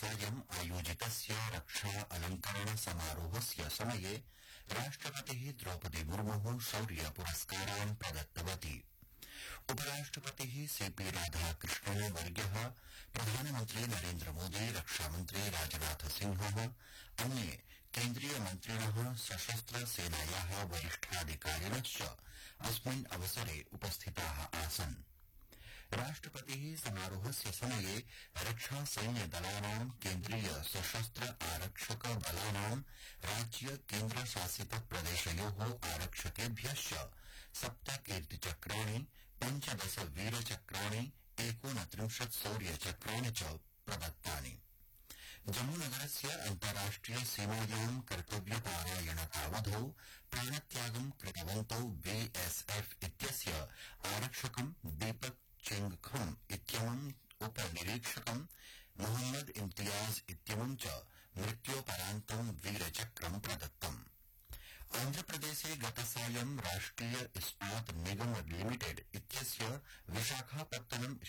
सायं आयोजितस्य रक्षा अलंकरण समारोहस्य समये राष्ट्रपतिः द्रौपदी मुर्मुः शौर्य पुरस्कारान् प्रदत्तवती। उपराष्ट्रपतिः सीपी राधाकृष्णन् वर्यः, प्रधानमन्त्री नरेन्द्र मोदी, रक्षामन्त्री राजनाथ सिंहः, अन्ये केन्द्रीय मन्त्रिणः, सशस्त्र सेनायाः वरिष्ठाधिकारिणश्च अस्मिन् अवसरे उपस्थिताः आसन्। राष्ट्रपतिः समारोहस्य समये रक्षा सैन्य दलानां, केन्द्रीय सशस्त्र आरक्षक बलानां, राज्य केन्द्र शासित प्रदेशयोः आरक्षकेभ्यश्च 7 कीर्तिचक्राणि, 15 वीरचक्राणि, 29 शौर्यचक्राणि च प्रदत्तानि। जम्मूनगरस्य अन्ताराष्ट्रिय सीमायां कर्तव्यपारायणतावधौ प्राणत्यागं कृतवन्तौ बीएसएफ इत्यस्य आरक्षकं दीपक चेंगखम इत्यमुम्, उपनिरीक्षकं मोहम्मद इम्तियाज इत्यमुम् च मृत्योपरान्तं वीरचक्रं प्रदत्तम्। आन्ध्रप्रदेशे गतसायं राष्ट्रिय इस्पात निगम लिमिटेड इत्यस्य विशाखापत्तनम